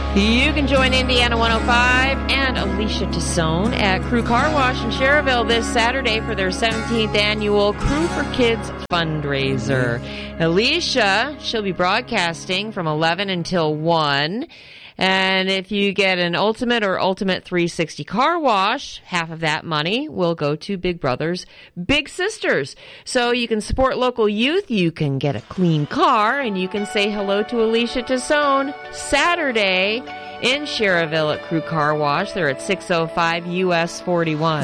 You can join Indiana 105 and Alicia Tassone at Crew Car Wash in Cherville this Saturday for their 17th annual Crew for Kids fundraiser. Alicia, she'll be broadcasting from 11 until 1. And if you get an Ultimate or Ultimate 360 car wash, half of that money will go to Big Brothers Big Sisters. So you can support local youth, you can get a clean car, and you can say hello to Alicia Tassone Saturday in Cherville at Crew Car Wash. They're at 605 US 41.